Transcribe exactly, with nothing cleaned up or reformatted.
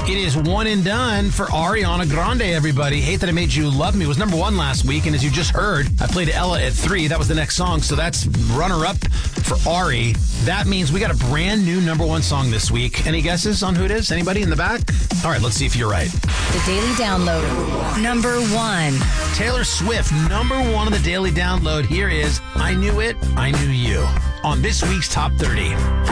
It is one and done for Ariana Grande, everybody. Hate That I Made You Love Me was number one last week, and as you just heard, I played Ella at three. That was the next song, so that's runner-up for Ari. That means we got a brand new number one song this week. Any guesses on who it is? Anybody in the back? All right, let's see if you're right. The Daily Download, number one. Taylor Swift, number one on the Daily Download. Here is I Knew It, I Knew You on this week's Top thirty.